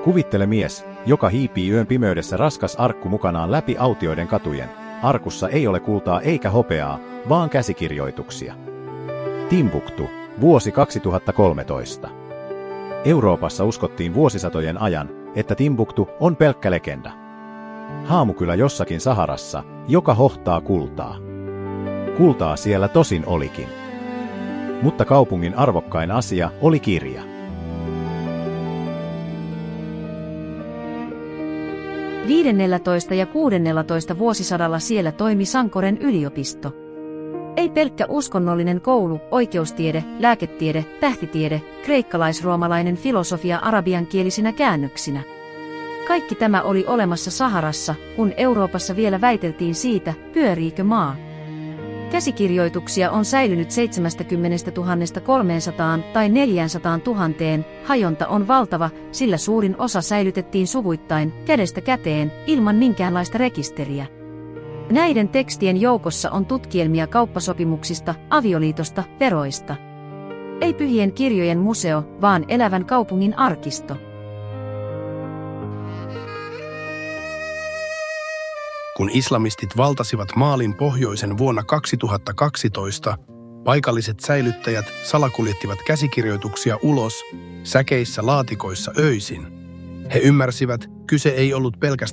Kuvittele mies, joka hiipii yön pimeydessä raskas arkku mukanaan läpi autioiden katujen. Arkussa ei ole kultaa eikä hopeaa, vaan käsikirjoituksia. Timbuktu, vuosi 2013. Euroopassa uskottiin vuosisatojen ajan, että Timbuktu on pelkkä legenda. Haamukylä jossakin Saharassa, joka hohtaa kultaa. Kultaa siellä tosin olikin. Mutta kaupungin arvokkain asia oli kirja. XV ja XVI vuosisadalla siellä toimi Sankoren yliopisto. Ei pelkkä uskonnollinen koulu, oikeustiede, lääketiede, tähtitiede, kreikkalais-roomalainen filosofia arabiankielisinä käännöksinä. Kaikki tämä oli olemassa Saharassa, kun Euroopassa vielä väiteltiin siitä, pyöriikö maa. Käsikirjoituksia on säilynyt 70 300 tai 400 000, hajonta on valtava, sillä suurin osa säilytettiin suvuittain, kädestä käteen, ilman minkäänlaista rekisteriä. Näiden tekstien joukossa on tutkielmia kauppasopimuksista, avioliitosta, veroista. Ei pyhien kirjojen museo, vaan elävän kaupungin arkisto. Kun islamistit valtasivat Maalin pohjoisen vuonna 2012, paikalliset säilyttäjät salakuljettivat käsikirjoituksia ulos säkeissä laatikoissa öisin. He ymmärsivät, kyse ei ollut pelkästä